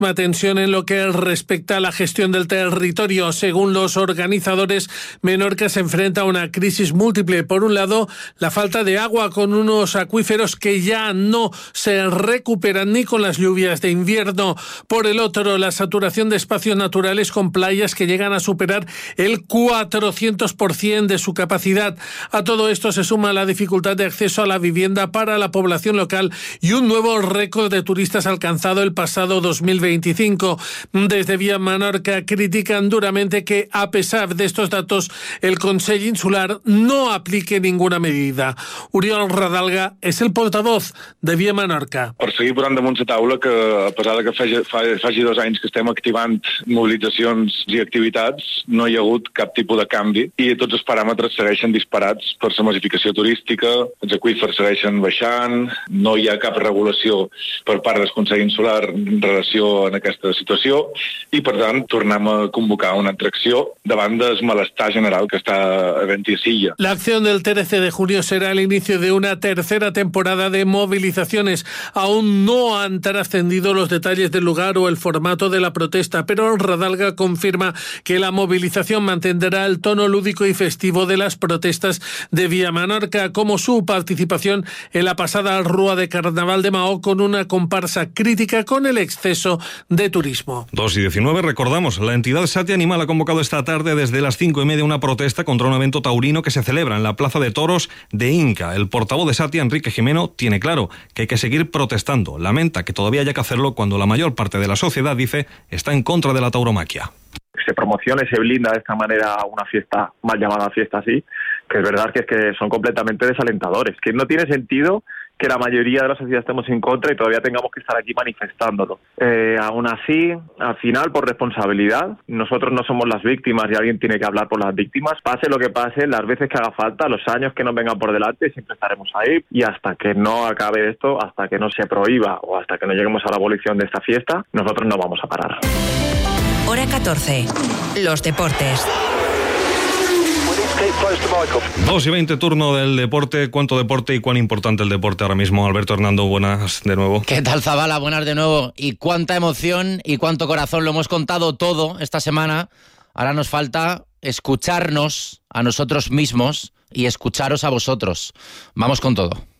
Tensión en lo que respecta a la gestión del territorio. Según los organizadores, Menorca se enfrenta a una crisis múltiple. Por un lado, la falta de agua, con unos acuíferos que ya no se recuperan ni con las lluvias de invierno. Por el otro, la saturación de espacios naturales, con playas que llegan a superar el 400% de su capacidad. A todo esto se suma la dificultad de acceso a la vivienda para la población local y un nuevo récord de turistas alcanzado el pasado 2025. Desde Vía Menorca critican duramente que, a pesar de estos datos, el Consell Insular no aplique ninguna medida. Oriol Radalga és el portavoz de Via Menorca. Per seguir posant damunt la taula que, a pesar de que faci 2 anys que estem activant mobilitzacions i activitats, no hi ha hagut cap tipus de canvi i tots els paràmetres segueixen disparats per la massificació turística, els aqüífers segueixen baixant, no hi ha cap regulació per part del Consell Insular en relació en aquesta situació i, per tant, tornem a convocar una altra acció davant del malestar general que està havent-hi a Silla. La acción del 13 de junio será el inicio de una tercera temporada de movilizaciones. Aún no han trascendido los detalles del lugar o el formato de la protesta, pero Radalga confirma que la movilización mantendrá el tono lúdico y festivo de las protestas de Vía Menorca, como su participación en la pasada Rúa de Carnaval de Maó, con una comparsa crítica con el exceso de turismo. 2:19, recordamos, la entidad Sati Animal ha convocado esta tarde desde las 5:30 una protesta contra un evento taurino que se celebra en la Plaza de Toros de Inca. El portavoz de Sati, Enrique Jimeno, tiene claro que hay que seguir protestando. Lamenta que todavía haya que hacerlo cuando la mayor parte de la sociedad, dice, está en contra de la tauromaquia. Se promociona y se blinda de esta manera una fiesta, mal llamada fiesta así, que es verdad que son completamente desalentadores, que no tiene sentido que la mayoría de la sociedad estemos en contra y todavía tengamos que estar aquí manifestándolo. Aún así, al final, por responsabilidad, nosotros no somos las víctimas y alguien tiene que hablar por las víctimas. Pase lo que pase, las veces que haga falta, los años que nos vengan por delante, siempre estaremos ahí, y hasta que no acabe esto, hasta que no se prohíba o hasta que no lleguemos a la abolición de esta fiesta, nosotros no vamos a parar. Hora 14. Los deportes. 2:20, turno del deporte. ¿Cuánto deporte y cuán importante el deporte ahora mismo? Alberto Hernando, buenas de nuevo. ¿Qué tal, Zabala? Buenas de nuevo. Y cuánta emoción y cuánto corazón. Lo hemos contado todo esta semana. Ahora nos falta escucharnos a nosotros mismos y escucharos a vosotros. Vamos con todo.